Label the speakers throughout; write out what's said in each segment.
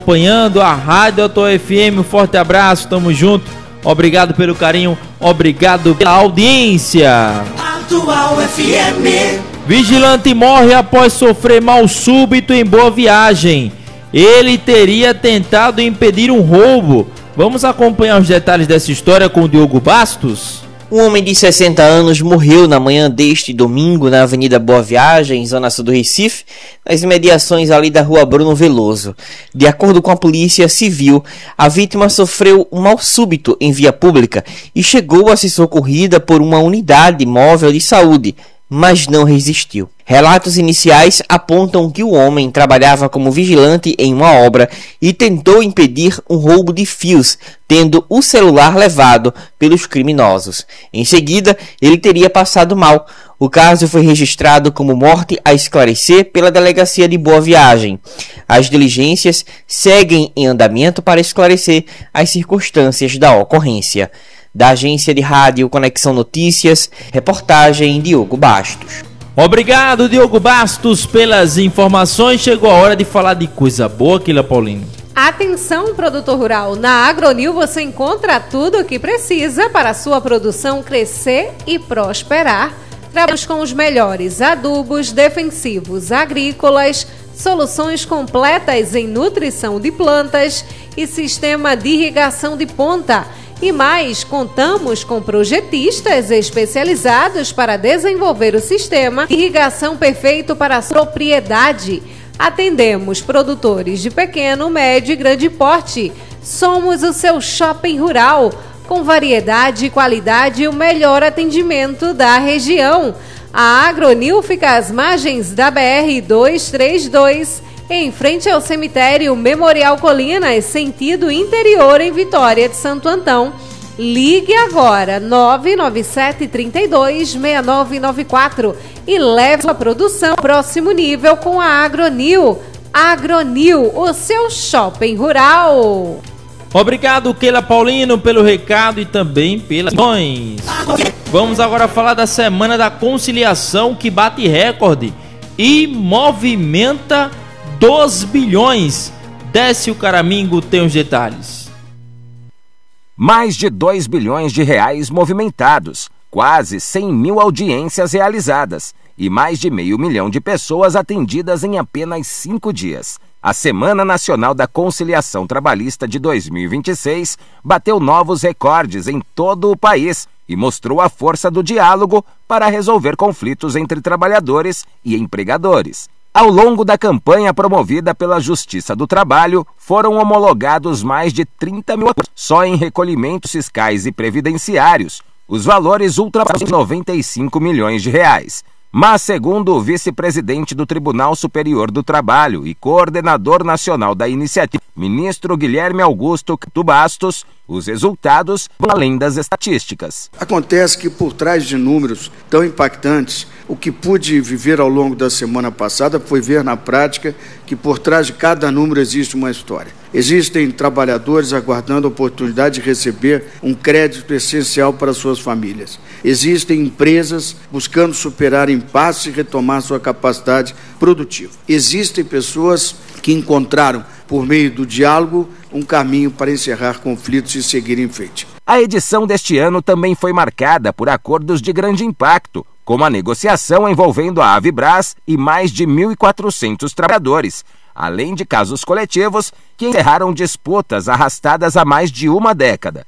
Speaker 1: Acompanhando a Rádio Atual FM, um forte abraço, tamo junto, obrigado pelo carinho, obrigado pela audiência.
Speaker 2: Atual FM.
Speaker 1: Vigilante morre após sofrer mal súbito em Boa Viagem. Ele teria tentado impedir um roubo. Vamos acompanhar os detalhes dessa história com o Diogo Bastos.
Speaker 3: Um homem de 60 anos morreu na manhã deste domingo na Avenida Boa Viagem, zona sul do Recife, nas imediações ali da Rua Bruno Veloso. De acordo com a Polícia Civil, a vítima sofreu um mal súbito em via pública e chegou a ser socorrida por uma unidade móvel de saúde, mas não resistiu. Relatos iniciais apontam que o homem trabalhava como vigilante em uma obra e tentou impedir um roubo de fios, tendo o celular levado pelos criminosos. Em seguida, ele teria passado mal. O caso foi registrado como morte a esclarecer pela Delegacia de Boa Viagem. As diligências seguem em andamento para esclarecer as circunstâncias da ocorrência. Da agência de rádio Conexão Notícias, reportagem Diogo Bastos.
Speaker 1: Obrigado, Diogo Bastos, pelas informações. Chegou a hora de falar de coisa boa, Keila Paulino.
Speaker 4: Atenção, produtor rural! Na Agronil você encontra tudo o que precisa para a sua produção crescer e prosperar. Trabalhamos com os melhores adubos defensivos agrícolas, soluções completas em nutrição de plantas e sistema de irrigação de ponta. E mais, contamos com projetistas especializados para desenvolver o sistema de irrigação perfeito para a sua propriedade. Atendemos produtores de pequeno, médio e grande porte. Somos o seu shopping rural, com variedade e qualidade e o melhor atendimento da região. A Agronil fica às margens da BR-232, em frente ao cemitério Memorial Colinas, sentido interior em Vitória de Santo Antão. Ligue agora, 997-32-6994 e leve sua produção ao próximo nível com a Agronil. Agronil, o seu shopping rural.
Speaker 1: Obrigado, Keila Paulino, pelo recado e também pelas ações. Vamos agora falar da Semana da Conciliação, que bate recorde e movimenta 2 bilhões. Décio Caramingo tem os detalhes.
Speaker 5: Mais de 2 bilhões de reais movimentados, quase 100 mil audiências realizadas e mais de 500 mil de pessoas atendidas em apenas 5 dias. A Semana Nacional da Conciliação Trabalhista de 2026 bateu novos recordes em todo o país e mostrou a força do diálogo para resolver conflitos entre trabalhadores e empregadores. Ao longo da campanha promovida pela Justiça do Trabalho, foram homologados mais de 30 mil acordos só em recolhimentos fiscais e previdenciários. Os valores ultrapassam 95 milhões de reais. Mas, segundo o vice-presidente do Tribunal Superior do Trabalho e coordenador nacional da iniciativa, ministro Guilherme Augusto Bastos, os resultados vão além das estatísticas.
Speaker 6: Acontece que por trás de números tão impactantes, o que pude viver ao longo da semana passada foi ver na prática que por trás de cada número existe uma história. Existem trabalhadores aguardando a oportunidade de receber um crédito essencial para suas famílias. Existem empresas buscando superar impasse e retomar sua capacidade produtiva. Existem pessoas que encontraram, por meio do diálogo, um caminho para encerrar conflitos e seguir em frente.
Speaker 5: A edição deste ano também foi marcada por acordos de grande impacto, como a negociação envolvendo a Avibras e mais de 1.400 trabalhadores, além de casos coletivos que encerraram disputas arrastadas há mais de uma década.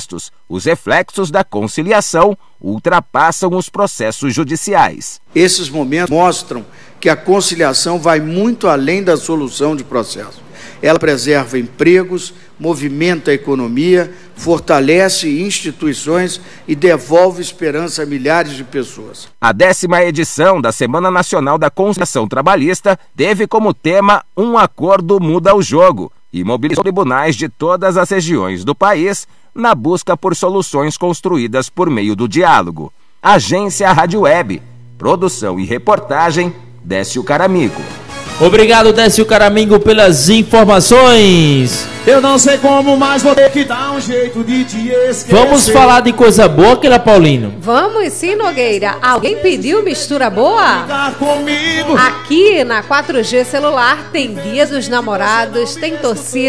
Speaker 5: Os reflexos da conciliação ultrapassam os processos judiciais.
Speaker 6: Esses momentos mostram que a conciliação vai muito além da solução de processos. Ela preserva empregos, movimenta a economia, fortalece instituições e devolve esperança a milhares de pessoas.
Speaker 5: A 10ª edição da Semana Nacional da Conciliação Trabalhista teve como tema Um Acordo Muda o Jogo e mobilizou tribunais de todas as regiões do país na busca por soluções construídas por meio do diálogo. Agência Rádio Web, produção e reportagem, Décio Caramingo.
Speaker 1: Obrigado, Décio Caramingo, pelas informações.
Speaker 7: Eu não sei como, mas vou ter que dar um jeito de te esquecer.
Speaker 1: Vamos falar de coisa boa, Keila Paulino?
Speaker 4: Vamos sim, Nogueira. Alguém pediu mistura boa?
Speaker 7: Ficar comigo.
Speaker 4: Aqui na 4G Celular tem Dia dos Namorados, tem torcida.